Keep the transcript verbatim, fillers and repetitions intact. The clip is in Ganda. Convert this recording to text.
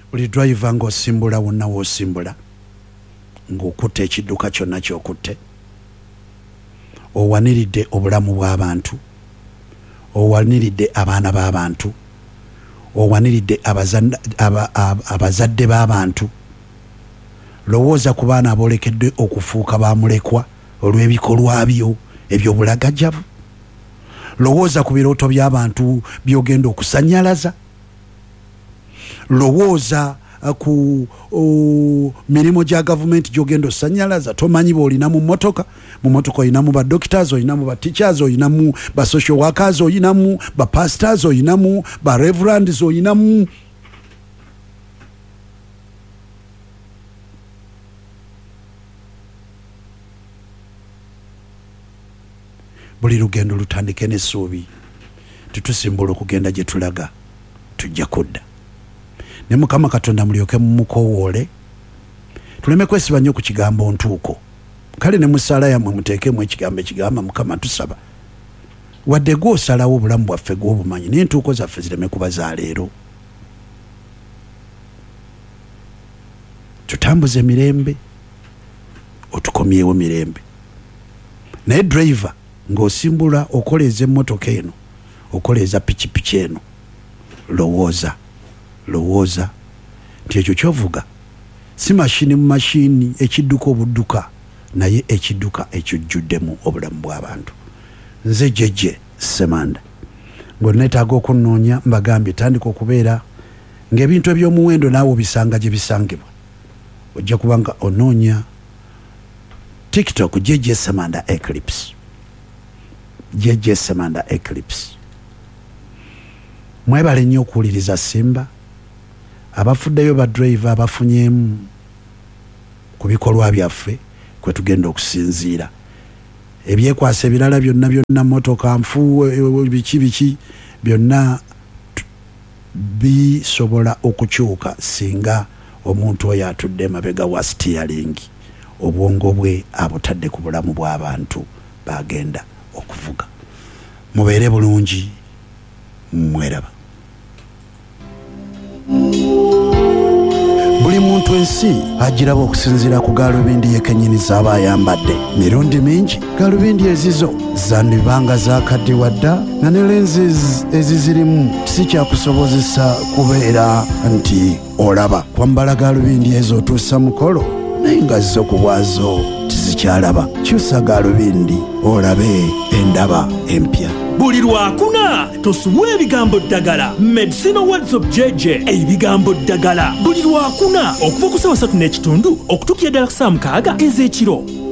buli driver ng'osimbula wonna w'osimbula ng'okutte ekidduka kyonna ky'okutte owaniridde obulamu bw'abantu owaniridde abaana b'abantu owaniridde abazadde b'abantu lowooza ku baana aboolekedde okufuuka bamulekwa olw'ebikolwa byo ebyobulagajjavu lowooza ku birooto by'abantu by'ogenda okusanyalaza lowooza ku mirimu gya gavumenti gy'ogenda osanyalaza tomanyi b'olina mu mmotoka mu mmotoka olinamu ba doctors olinamu ba teachers olinamu ba social workers olinamu ba pastors olinamu ba reverends olinamu buli lugendo lutandike n'essuubi tetusimbula okugenda gye tulaga tujja kudda ne Mukama Katonda mulyoke mumukowoole tuleme kwesiba nnyo ku kigambo ntuuko kale ne musaala yammwe muteekemu ekigambo ekigamba Mukama tusaba wadde gw'osalawo obulamu bwaffe gw'obumanyi n'entuuko zaffe zireme kuba za leero tutambuze mirembe otukomyewo mirembe naye driver ng'osimbula okoleeza emmotoka eno okoleeza pikipiki eno lowooza lowooza nti ekyo kyovuga si mashini mu mashini ekidduka obudduka naye ekidduka ekijjuddemu obulamu bw'abantu nze Jeje Semanda bwe neetaaga okunoonya mbagambye tandika okubeera ng'ebintu eby'omuwendo naawe obisanga gye bisangibwa ojja kubanga onoonya TikTok Jeje Semanda Eclipse Jeje Semanda Eclipse mwebale nnyo okuwuliriza Simba abafuddeyo ba driver abafunyemu ku bikolwa byaffe kwe tugenda okusinziira ebyekwasa ebirala byonna byonna motoka nfu biki biki byonna bisobola okukyuka singa omuntu oyo atudde mabega wa steering obwongo bwe abutadde ku bulamu bw'abantu bagenda okuvuga mubeere bulungi mweraba buli muntu ensi agiraba okusinziira ku gaalubindi yekennyini z'aba ayambadde mirundi mingi gaalubindi ezizo zandibanga zakaddiwa dda nga ne lenses ezizirimu si kyakusobozesa kubeera nti olaba kwambala gaalubindi ezo otuusa mukolo naye nga zo ku bwazo tizikyalaba kyusa gaalubindi olabe endaba empya buli lwakuna tosubwa ebigambo ddagala Medicinal Words of Jeje ebigambo ddagala buli lwakuna okuva ku ssaawa ssatu n'ekitundu okutuukira ddala ku ssaawa mukaaga ez'ekiro